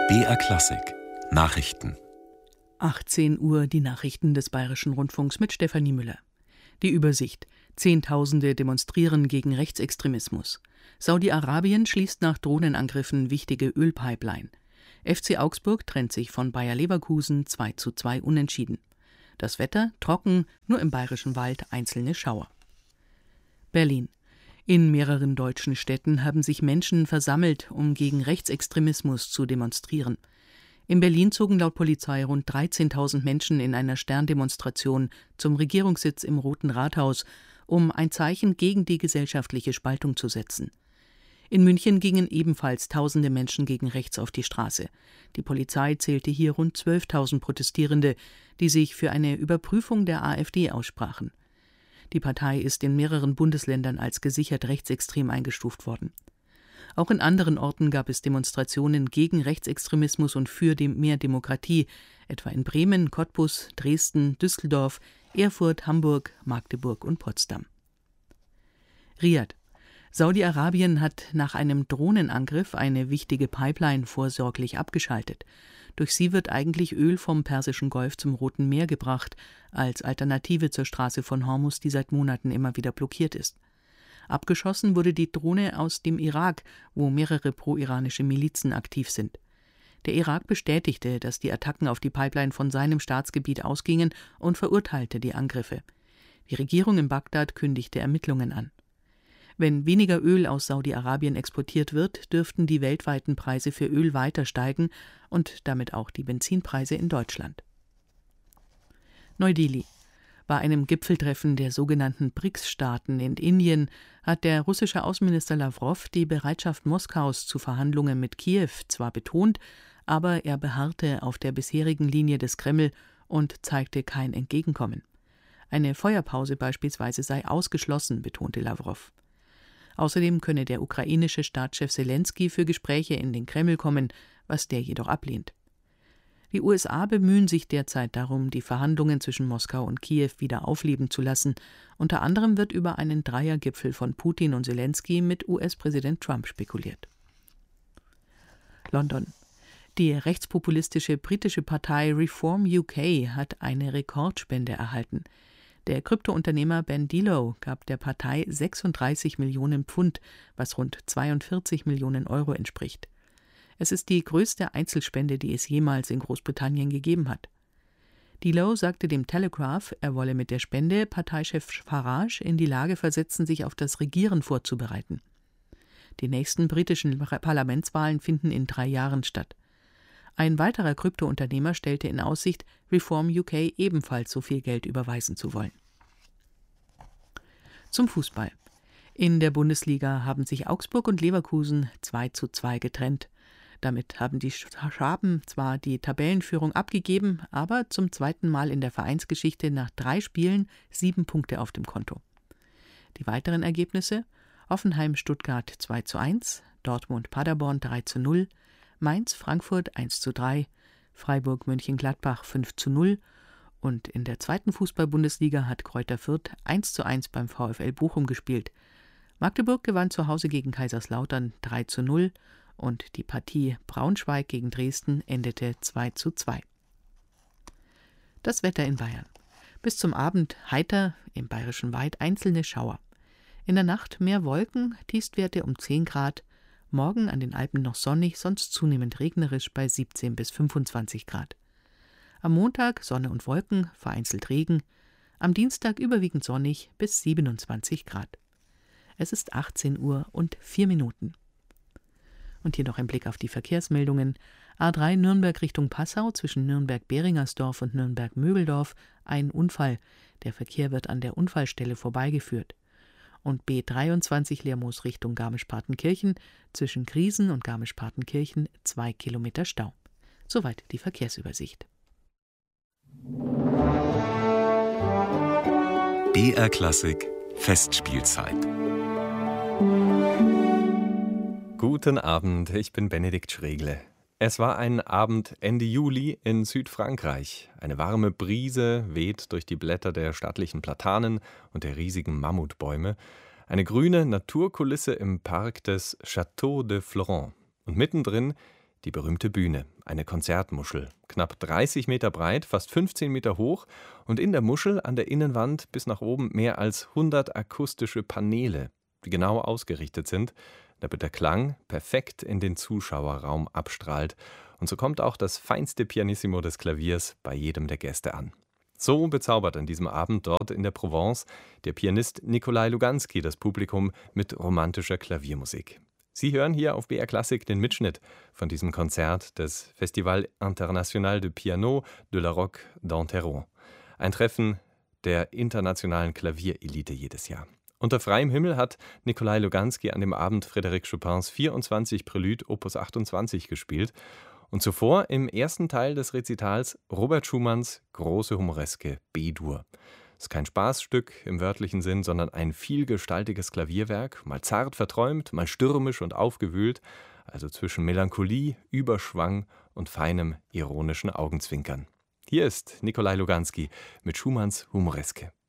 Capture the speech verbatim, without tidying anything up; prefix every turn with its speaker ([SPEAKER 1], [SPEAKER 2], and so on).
[SPEAKER 1] B R Klassik Nachrichten.
[SPEAKER 2] achtzehn Uhr die Nachrichten des Bayerischen Rundfunks mit Stefanie Müller. Die Übersicht: Zehntausende demonstrieren gegen Rechtsextremismus. Saudi-Arabien schließt nach Drohnenangriffen wichtige Ölpipeline. F C Augsburg trennt sich von Bayer Leverkusen, zwei zu zwei unentschieden. Das Wetter trocken, nur im Bayerischen Wald einzelne Schauer. Berlin. In mehreren deutschen Städten haben sich Menschen versammelt, um gegen Rechtsextremismus zu demonstrieren. In Berlin zogen laut Polizei rund dreizehntausend Menschen in einer Sterndemonstration zum Regierungssitz im Roten Rathaus, um ein Zeichen gegen die gesellschaftliche Spaltung zu setzen. In München gingen ebenfalls tausende Menschen gegen rechts auf die Straße. Die Polizei zählte hier rund zwölftausend Protestierende, die sich für eine Überprüfung der AfD aussprachen. Die Partei ist in mehreren Bundesländern als gesichert rechtsextrem eingestuft worden. Auch in anderen Orten gab es Demonstrationen gegen Rechtsextremismus und für mehr Demokratie, etwa in Bremen, Cottbus, Dresden, Düsseldorf, Erfurt, Hamburg, Magdeburg und Potsdam. Riad. Saudi-Arabien hat nach einem Drohnenangriff eine wichtige Pipeline vorsorglich abgeschaltet. Durch sie wird eigentlich Öl vom Persischen Golf zum Roten Meer gebracht, als Alternative zur Straße von Hormuz, die seit Monaten immer wieder blockiert ist. Abgeschossen wurde die Drohne aus dem Irak, wo mehrere pro-iranische Milizen aktiv sind. Der Irak bestätigte, dass die Attacken auf die Pipeline von seinem Staatsgebiet ausgingen und verurteilte die Angriffe. Die Regierung in Bagdad kündigte Ermittlungen an. Wenn weniger Öl aus Saudi-Arabien exportiert wird, dürften die weltweiten Preise für Öl weiter steigen und damit auch die Benzinpreise in Deutschland. Neu-Delhi. Bei einem Gipfeltreffen der sogenannten B R I C S-Staaten in Indien hat der russische Außenminister Lawrow die Bereitschaft Moskaus zu Verhandlungen mit Kiew zwar betont, aber er beharrte auf der bisherigen Linie des Kreml und zeigte kein Entgegenkommen. Eine Feuerpause beispielsweise sei ausgeschlossen, betonte Lawrow. Außerdem könne der ukrainische Staatschef Selenskyj für Gespräche in den Kreml kommen, was der jedoch ablehnt. Die U S A bemühen sich derzeit darum, die Verhandlungen zwischen Moskau und Kiew wieder aufleben zu lassen. Unter anderem wird über einen Dreiergipfel von Putin und Selenskyj mit U S-Präsident Trump spekuliert. London. Die rechtspopulistische britische Partei Reform U K hat eine Rekordspende erhalten. Der Kryptounternehmer Ben Delow gab der Partei sechsunddreißig Millionen Pfund, was rund zweiundvierzig Millionen Euro entspricht. Es ist die größte Einzelspende, die es jemals in Großbritannien gegeben hat. Delow sagte dem Telegraph, er wolle mit der Spende Parteichef Farage in die Lage versetzen, sich auf das Regieren vorzubereiten. Die nächsten britischen Parlamentswahlen finden in drei Jahren statt. Ein weiterer Kryptounternehmer stellte in Aussicht, Reform U K ebenfalls so viel Geld überweisen zu wollen. Zum Fußball. In der Bundesliga haben sich Augsburg und Leverkusen zwei zu zwei getrennt. Damit haben die Schwaben zwar die Tabellenführung abgegeben, aber zum zweiten Mal in der Vereinsgeschichte nach drei Spielen sieben Punkte auf dem Konto. Die weiteren Ergebnisse: Hoffenheim-Stuttgart zwei zu eins, Dortmund-Paderborn drei zu null, Mainz-Frankfurt eins zu drei, Freiburg-Mönchengladbach fünf zu null und in der zweiten Fußball-Bundesliga hat Greuther Fürth eins zu eins beim VfL Bochum gespielt. Magdeburg gewann zu Hause gegen Kaiserslautern drei zu null und die Partie Braunschweig gegen Dresden endete zwei zu zwei. Das Wetter in Bayern. Bis zum Abend heiter, im Bayerischen Wald einzelne Schauer. In der Nacht mehr Wolken, Tiefstwerte um zehn Grad. Morgen an den Alpen noch sonnig, sonst zunehmend regnerisch bei siebzehn bis fünfundzwanzig Grad. Am Montag Sonne und Wolken, vereinzelt Regen. Am Dienstag überwiegend sonnig bis siebenundzwanzig Grad. Es ist achtzehn Uhr und vier Minuten. Und hier noch ein Blick auf die Verkehrsmeldungen. A drei Nürnberg Richtung Passau zwischen Nürnberg-Beringersdorf und Nürnberg-Mögeldorf. Ein Unfall. Der Verkehr wird an der Unfallstelle vorbeigeführt. Und B dreiundzwanzig Lermoos Richtung Garmisch-Partenkirchen zwischen Griesen und Garmisch-Partenkirchen zwei Kilometer Stau. Soweit die Verkehrsübersicht.
[SPEAKER 1] B R Klassik Festspielzeit.
[SPEAKER 3] Guten Abend, ich bin Benedikt Schregle. Es war ein Abend Ende Juli in Südfrankreich. Eine warme Brise weht durch die Blätter der stattlichen Platanen und der riesigen Mammutbäume. Eine grüne Naturkulisse im Park des Château de Florent. Und mittendrin die berühmte Bühne, eine Konzertmuschel, knapp dreißig Meter breit, fast fünfzehn Meter hoch und in der Muschel an der Innenwand bis nach oben mehr als hundert akustische Paneele, die genau ausgerichtet sind, damit der Klang perfekt in den Zuschauerraum abstrahlt. Und so kommt auch das feinste Pianissimo des Klaviers bei jedem der Gäste an. So bezaubert an diesem Abend dort in der Provence der Pianist Nikolai Luganski das Publikum mit romantischer Klaviermusik. Sie hören hier auf B R Klassik den Mitschnitt von diesem Konzert des Festival International de Piano de la Roque d'Enterron. Ein Treffen der internationalen Klavierelite jedes Jahr. Unter freiem Himmel hat Nikolai Luganski an dem Abend Frédéric Chopins vierundzwanzig Prélude Opus achtundzwanzig gespielt und zuvor im ersten Teil des Rezitals Robert Schumanns große humoreske B-Dur. Es ist kein Spaßstück im wörtlichen Sinn, sondern ein vielgestaltiges Klavierwerk, mal zart verträumt, mal stürmisch und aufgewühlt, also zwischen Melancholie, Überschwang und feinem ironischen Augenzwinkern. Hier ist Nikolai Luganski mit Schumanns Humoreske.